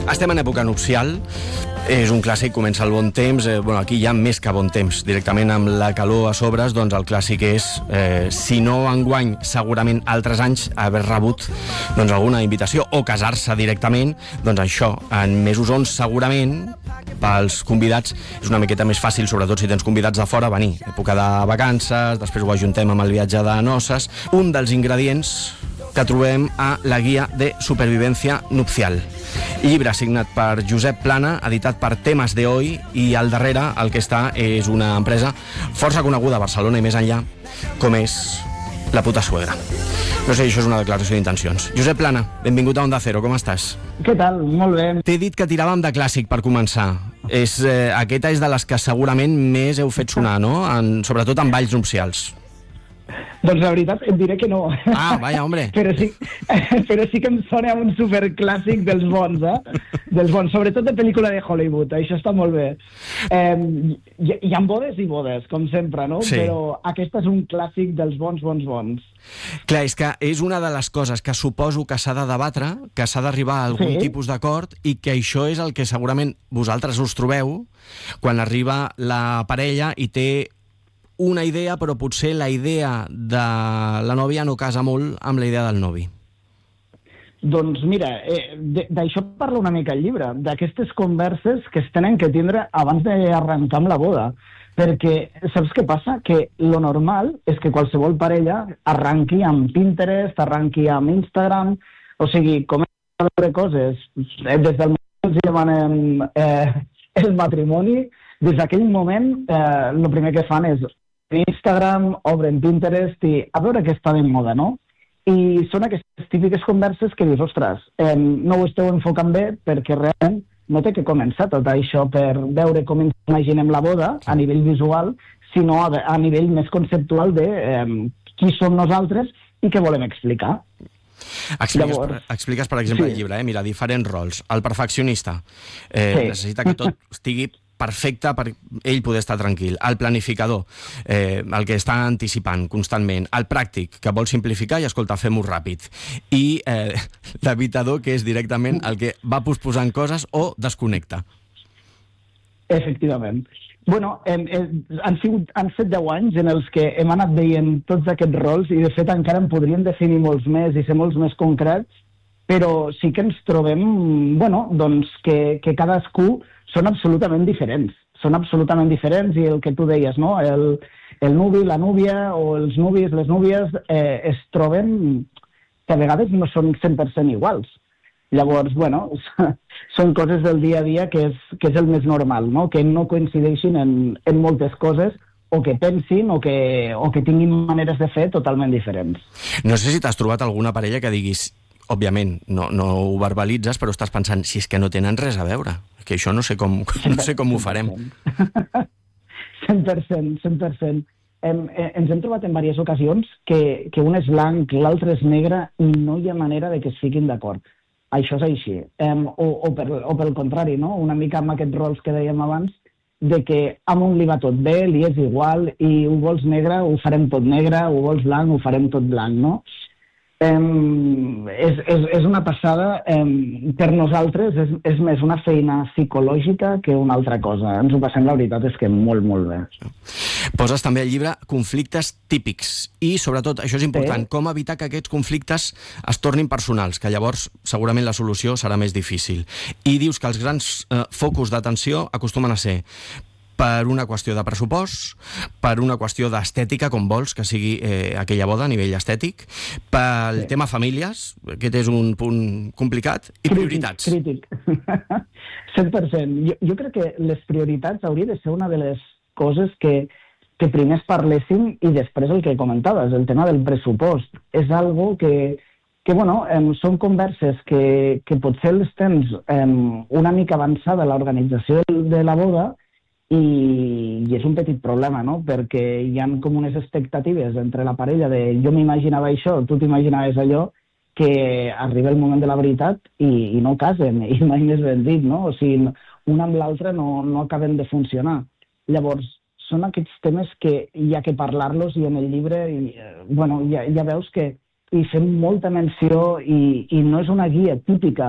Estem en època nupcial, és un clàssic, comença el bon temps, aquí hi ha més que bon temps, directament amb la calor a sobres, doncs el clàssic és, si no enguany, segurament altres anys, haver rebut doncs, alguna invitació o casar-se directament, doncs això, en mesos on segurament pels convidats és una miqueta més fàcil, sobretot si tens convidats de fora, venir. Època de vacances, després ho ajuntem amb el viatge de noces. Un dels ingredients que trobem a la guia de supervivència nupcial. Llibre signat per Josep Plana, editat per Temes de Hoy, i al darrere el que està és una empresa força coneguda a Barcelona i més enllà, com és La Puta Suegra. No sé si això és una declaració d'intencions. Josep Plana, benvingut a Onda Cero, com estàs? Què tal? Molt bé. T'he dit que tiràvem de clàssic per començar. Aquesta és de les que segurament més heu fet sonar, no? Sobretot en balls nupcials. Doncs la veritat et diré que no. Ah, vaya, hombre. Però sí que em sona un superclàssic dels bons, Dels bons, sobretot de pel·lícula de Hollywood, això està molt bé. Hi ha bodes i bodes, com sempre, no? Sí. Però aquesta és un clàssic dels bons. Clar, és que és una de les coses que suposo que s'ha de debatre, que s'ha d'arribar a algun tipus d'acord, i que això és el que segurament vosaltres us trobeu quan arriba la parella i té una idea, però potser la idea de la nòvia no casa molt amb la idea del novi. Doncs mira, d'això parla una mica el llibre, d'aquestes converses que es tenen que tindre abans d'arrencar amb la boda. Perquè saps què passa? Que lo normal és que qualsevol parella arranqui amb Pinterest, arranqui amb Instagram, o sigui, comença a veure coses. Des del moment que els demanem el matrimoni, des d'aquell moment el primer que fan és Instagram, obren Pinterest i a veure què està de moda, no? I són aquestes típiques converses que dius, ostres, no ho esteu enfocant bé perquè realment no té que començar tot això per veure com ens imaginem la boda a nivell visual, sinó a nivell més conceptual de qui som nosaltres i què volem explicar. Expliques, per exemple, el llibre, mira, diferents rols. El perfeccionista necessita que tot estigui perfecte per ell poder estar tranquil. El planificador, el que està anticipant constantment. El pràctic, que vol simplificar i, escolta, fem-ho ràpid. I l'evitador, que és directament el que va posposant coses o desconnecta. Efectivament. Bueno, han set 10 anys en els que hem anat veient tots aquests rols i, de fet, encara en podríem definir molts més i ser molts més concrets, però sí que ens trobem, doncs que cadascú són absolutament diferents. Són absolutament diferents i el que tu deies, no? El nuvi, la núvia o els nuvis, les núvies es troben que a vegades no són 100% iguals. Llavors, són coses del dia a dia que és el més normal, no? Que no coincideixin en moltes coses o que pensin o que tinguin maneres de fer totalment diferents. No sé si t'has trobat alguna parella que diguis, òbviament, no ho verbalitzes, però estàs pensant, si és que no tenen res a veure, que això no sé com ho farem. 100%. Ens hem trobat en diverses ocasions que un és blanc, l'altre és negre i no hi ha manera de que es fiquin d'acord. Això és així. O pel contrari, no? Una mica amb aquests rols que dèiem abans, de que a un li va tot bé, li és igual, i ho vols negre, ho farem tot negre, ho vols blanc, ho farem tot blanc, no? És una passada. Per nosaltres és més una feina psicològica que una altra cosa. Ens ho passem, la veritat és que molt, molt bé. Poses també al llibre conflictes típics i, sobretot, això és important, com evitar que aquests conflictes es tornin personals, que llavors segurament la solució serà més difícil. I dius que els grans focus d'atenció acostumen a ser per una qüestió de pressupost, per una qüestió d'estètica, com vols que sigui aquella boda a nivell estètic, pel tema famílies, aquest és un punt complicat, i prioritats. Crític. 100%. Jo crec que les prioritats hauria de ser una de les coses que primer es parlessin i després el que comentaves, el tema del pressupost. És algo que són converses que potser les tens una mica avançada a l'organització de la boda, i és un petit problema, no? Perquè hi ha com unes expectatives entre la parella de jo m'imaginava això, tu t'imaginaves allò, que arriba el moment de la veritat i no casen, i mai més ben dit, no? O sigui, un amb l'altre no acaben de funcionar. Llavors, són aquests temes que hi ha que parlar-los, i en el llibre ja veus que hi fem molta menció i no és una guia típica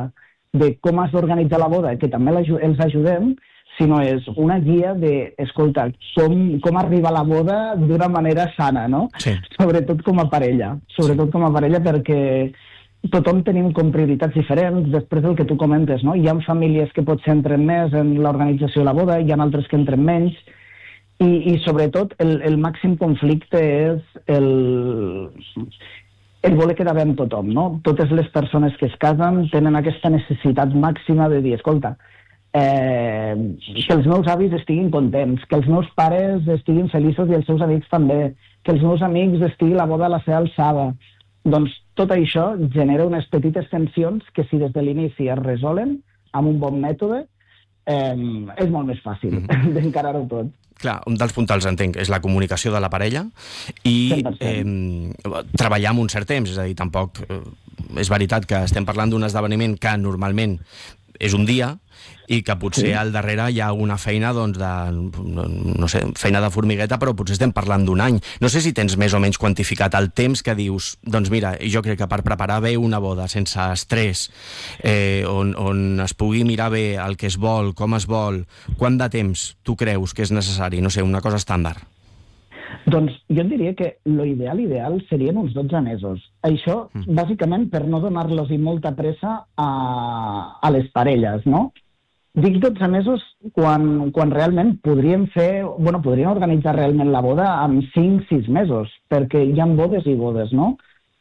de com has d'organitzar la boda, que també els ajudem, sinó és una guia de, escolta, com arribar a la boda d'una manera sana, no? Sí. Sobretot com a parella. Sobretot com a parella perquè tothom tenim com prioritats diferents. Després del que tu comentes, no? Hi ha famílies que potser entren més en l'organització de la boda, hi ha altres que entren menys, i sobretot el màxim conflicte és el voler quedar bé amb tothom, no? Totes les persones que es casen tenen aquesta necessitat màxima de dir, escolta, que els meus avis estiguin contents, que els meus pares estiguin feliços i els seus amics també, que els meus amics estigui la boda a la seva alçada. Doncs tot això genera unes petites tensions que si des de l'inici es resolen amb un bon mètode, és molt més fàcil d'encarar-ho tot. Clar, un dels puntals, entenc, és la comunicació de la parella i treballar amb un cert temps, és a dir, tampoc és veritat que estem parlant d'un esdeveniment que normalment és un dia i que potser al darrere hi ha una feina no sé, feina de formigueta, però potser estem parlant d'un any. No sé si tens més o menys quantificat el temps que dius, doncs mira, jo crec que per preparar bé una boda sense estrès, on es pugui mirar bé el que es vol, com es vol, quant de temps tu creus que és necessari? No sé, una cosa estàndard. Doncs jo et diria que l'ideal serien uns 12 mesos. Això, bàsicament, per no donar-los molta pressa a les parelles, no? Dic 12 mesos quan realment podríem organitzar realment la boda en 5-6 mesos, perquè hi ha bodes i bodes, no?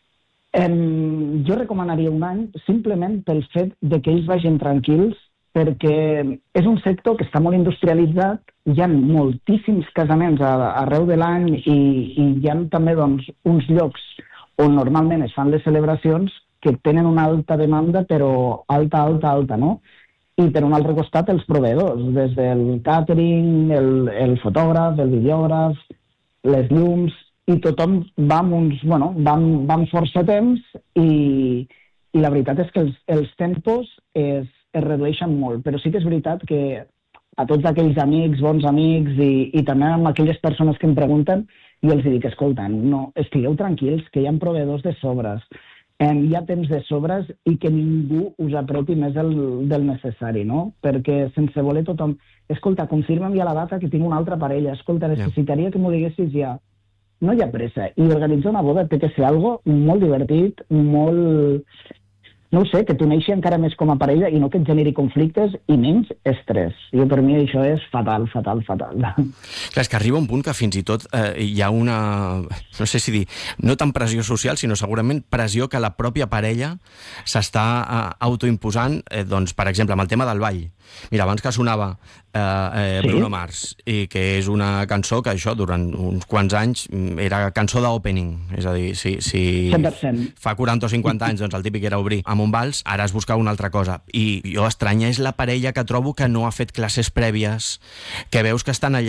Jo recomanaria un any simplement pel fet de que ells vagin tranquils, perquè és un sector que està molt industrialitzat, hi ha moltíssims casaments arreu de l'any i hi ha també uns llocs on normalment es fan les celebracions que tenen una alta demanda, però alta, no? I per un altre costat els proveïdors, des del catering, el fotògraf, el videògraf, les llums, i tothom va amb força temps i la veritat és que els tempos es redueixen molt, però sí que és veritat que a tots aquells amics, bons amics i també amb aquelles persones que em pregunten, jo els dic, escolta, no, estigueu tranquils, que hi ha proveïdors de sobres, hi ha temps de sobres i que ningú us apreti més del necessari, no? Perquè sense voler tothom, escolta, confirma'm ja la data que tinc una altra parella, escolta, necessitaria que m'ho diguessis ja. No hi ha pressa, i organitzar una boda té que ser algo molt divertit, molt... No ho sé, que t'uneixi encara més com a parella i no que et generi conflictes i menys estrès. Jo, per mi, això és fatal. Clar, és que arriba un punt que fins i tot hi ha una... No sé si dir... No tan pressió social, sinó segurament pressió que la pròpia parella s'està autoimposant, doncs, per exemple, amb el tema del ball. Mira, abans que sonava Bruno Mars, i que és una cançó que això, durant uns quants anys, era cançó d'opening. És a dir, si 100%. Fa 40 o 50 anys, doncs el típic era obrir amb un vals, ara es buscava una altra cosa. I jo estranya és la parella que trobo que no ha fet classes prèvies, que veus que estan allà